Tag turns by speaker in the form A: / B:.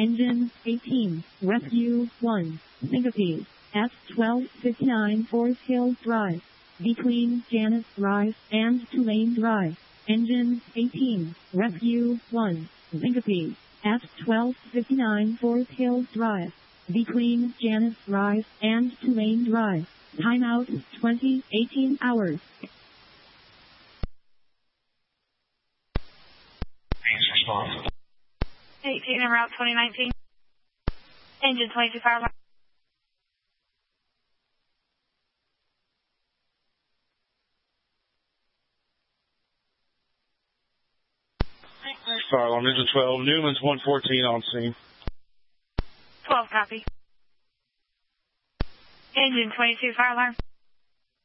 A: Engine 18, Rescue 1, Syncope, S1259 Forest Hill Drive, between Janus Drive and Tulane Drive. Engine 18, Rescue 1, Syncope, S1259 Forest Hill Drive, between Janus Drive and Tulane Drive. Timeout 18 hours.
B: Response.
C: 18 en route 2019. Engine 22 fire alarm.
B: Fire alarm, engine 12, Newman's 114 on scene.
C: 12 copy. Engine 22 fire alarm.